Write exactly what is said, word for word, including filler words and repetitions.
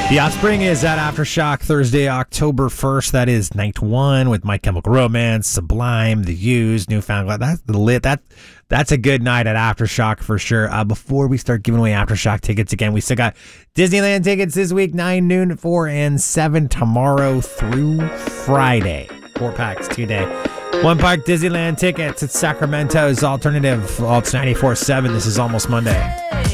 The Offspring is at Aftershock Thursday, October first. That is night one with My Chemical Romance, Sublime, The Used, Newfound Glory. That's the lit. That that's a good night at Aftershock for sure. Uh, before we start giving away Aftershock tickets again, we still got Disneyland tickets this week, nine, noon, four, and seven tomorrow through Friday. Four packs today. One Park Disneyland tickets at Sacramento's Alternative. Alt ninety-four point seven. This is Almost Monday.